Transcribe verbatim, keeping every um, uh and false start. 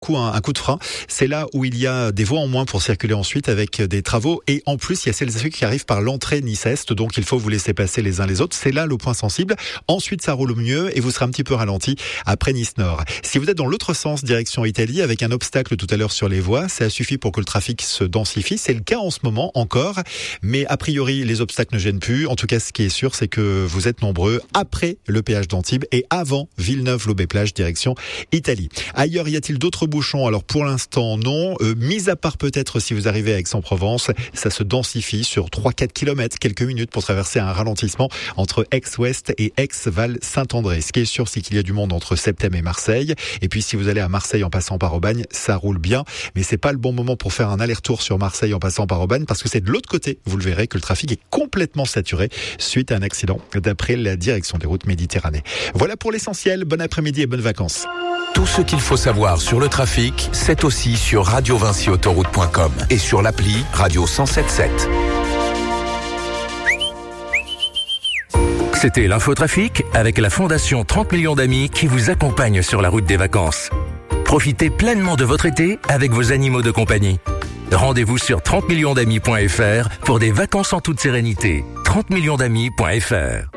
coup un, un coup de frein. C'est là où il y a des voies en moins pour circuler ensuite avec des travaux. Et en plus, il y a celles et ceux qui arrivent par l'entrée Nice-Est. Donc, il faut vous laisser passer les uns les autres. C'est là le point sensible. Ensuite, ça roule mieux et vous serez un petit peu ralenti après Nice-Nord. Si vous êtes dans l'autre sens, direction Italie, avec un obstacle tout à l'heure sur les voies, ça suffit pour que le trafic se densifie. C'est le cas en ce moment encore. Mais a priori, les obstacles ne gênent plus. En tout cas, ce qui est sûr, c'est que vous êtes nombreux après le péage d'Antibes et avant Villeneuve-Loubet-Plage, direction Italie. Ailleurs, y a-t-il d'autres bouchons? Alors pour l'instant non, euh, mis à part peut-être si vous arrivez à Aix-en-Provence, ça se densifie sur trois à quatre kilomètres, quelques minutes pour traverser un ralentissement entre Aix-Ouest et Aix-Val-Saint-André. Ce qui est sûr, c'est qu'il y a du monde entre Septem et Marseille. Et puis si vous allez à Marseille en passant par Aubagne, ça roule bien, mais c'est pas le bon moment pour faire un aller-retour sur Marseille en passant par Aubagne parce que c'est de l'autre côté, vous le verrez, que le trafic est complètement saturé suite à un accident d'après la direction des routes Méditerranée. Voilà pour l'essentiel, bon après-midi et bonnes vacances. Tout ce qu'il faut savoir sur le trafic, c'est aussi sur radio vinci autoroute point com et sur l'appli Radio cent sept sept. C'était l'infotrafic avec la Fondation trente millions d'amis qui vous accompagne sur la route des vacances. Profitez pleinement de votre été avec vos animaux de compagnie. Rendez-vous sur trente millions d'amis point f r pour des vacances en toute sérénité. trente millions d'amis point f r